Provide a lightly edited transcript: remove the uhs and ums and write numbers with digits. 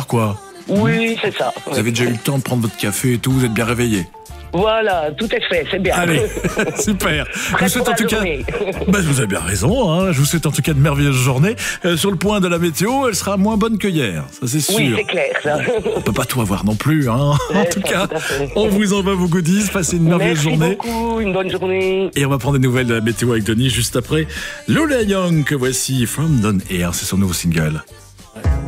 heure, quoi. Oui, c'est ça. Vous avez déjà eu le temps de prendre votre café et tout, vous êtes bien réveillé. Voilà, tout est fait, c'est bien. Allez, super. Je Prêt vous souhaite pour en la tout cas. journée. Vous avez bien raison. Hein. Je vous souhaite en tout cas de merveilleuses journées. Sur le point de la météo, elle sera moins bonne que hier. Ça, c'est sûr. Oui, c'est clair, ça. On peut pas tout avoir non plus. Hein. En tout ça, cas, tout à fait. on vous envoie vos goodies. Passez une merveilleuse Merci journée. beaucoup, une bonne journée. Et on va prendre des nouvelles de la météo avec Denis juste après. Lola Young, que voici From Down Air, c'est son nouveau single.